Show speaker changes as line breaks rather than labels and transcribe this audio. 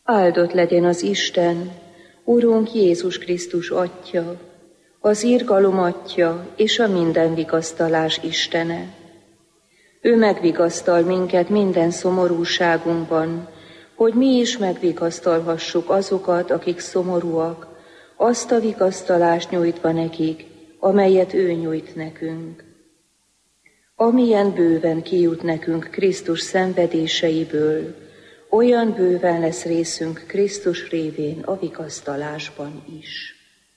Áldott legyen az Isten, Urunk Jézus Krisztus Atya, az irgalom Atya és a minden vigasztalás Istene. Ő megvigasztal minket minden szomorúságunkban, hogy mi is megvigasztalhassuk azokat, akik szomorúak, azt a vigasztalást nyújtva nekik, amelyet ő nyújt nekünk. Amilyen bőven kijut nekünk Krisztus szenvedéseiből, olyan bőven lesz részünk Krisztus révén a vigasztalásban is.